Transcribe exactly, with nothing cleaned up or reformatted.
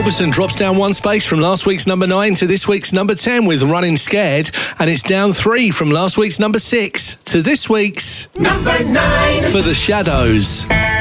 Robertson drops down one space from last week's number nine to this week's number ten with Running Scared, and it's down three from last week's number six to this week's number nine for The Shadows.